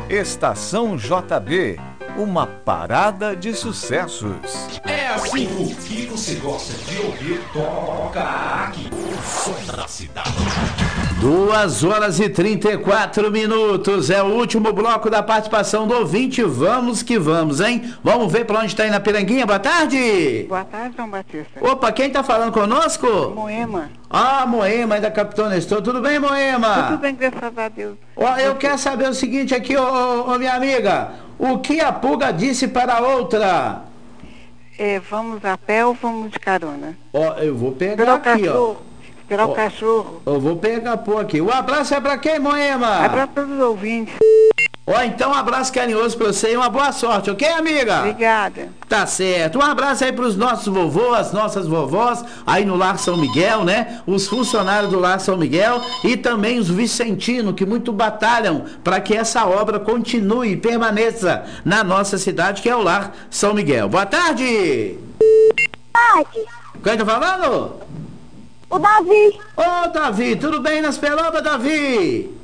Estação JB, uma parada de sucessos. É assim, o que você gosta de ouvir, toca aqui. O som da cidade. 2h34, é o último bloco da participação do ouvinte. Vamos que vamos, hein? Vamos ver pra onde tá aí na Piranguinha. Boa tarde. Boa tarde, João Batista. Opa, quem tá falando conosco? Moema. Ah, Moema, aí da Capitão Nestor. Tudo bem, Moema? Tudo bem, graças a Deus. Ó, eu quero saber o seguinte aqui, ô minha amiga. O que a pulga disse para a outra? Vamos a pé ou vamos de carona? Ó, eu vou pegar aqui, ó. Esperar o cachorro. Eu vou pegar por aqui. O abraço é pra quem, Moema? É pra todos os ouvintes. Ó, então um abraço carinhoso pra você e uma boa sorte, ok, amiga? Obrigada. Tá certo. Um abraço aí pros nossos vovôs, as nossas vovós, aí no Lar São Miguel, né? Os funcionários do Lar São Miguel e também os vicentinos que muito batalham para que essa obra continue e permaneça na nossa cidade, que é o Lar São Miguel. Boa tarde! Boa tarde. Quem tá falando? O Davi. Ô, Davi, tudo bem nas pelotas, Davi?